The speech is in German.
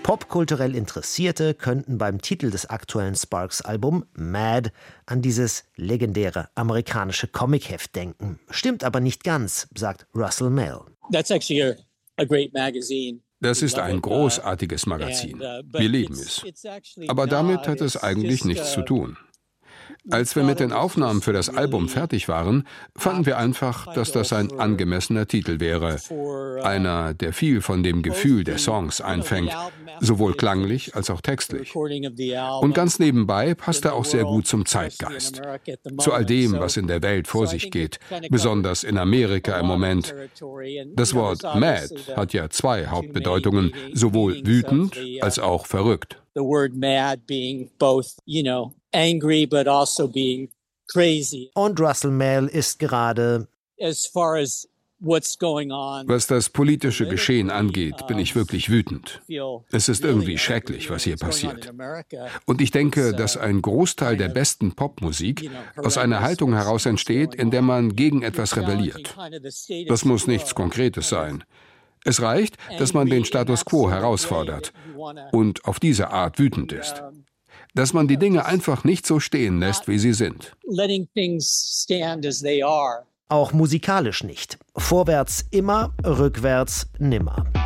Popkulturell Interessierte könnten beim Titel des aktuellen Sparks-Albums Mad an dieses legendäre amerikanische Comicheft denken. Stimmt aber nicht ganz, sagt Russell Mael. Das ist ein großartiges Magazin. Wir lieben es. Aber damit hat es eigentlich nichts zu tun. Als wir mit den Aufnahmen für das Album fertig waren, fanden wir einfach, dass das ein angemessener Titel wäre. Einer, der viel von dem Gefühl der Songs einfängt, sowohl klanglich als auch textlich. Und ganz nebenbei passt er auch sehr gut zum Zeitgeist. Zu all dem, was in der Welt vor sich geht, besonders in Amerika im Moment. Das Wort Mad hat ja zwei Hauptbedeutungen, sowohl wütend als auch verrückt. The word mad being both, angry but also being crazy. Und Russell Mael ist gerade, as far as what's going on. Was das politische Geschehen angeht, bin ich wirklich wütend. Es ist irgendwie schrecklich, was hier passiert. Und ich denke, dass ein Großteil der besten Popmusik aus einer Haltung heraus entsteht, in der man gegen etwas rebelliert. Das muss nichts Konkretes sein. Es reicht, dass man den Status quo herausfordert und auf diese Art wütend ist. Dass man die Dinge einfach nicht so stehen lässt, wie sie sind. auch musikalisch nicht. Vorwärts immer, rückwärts nimmer.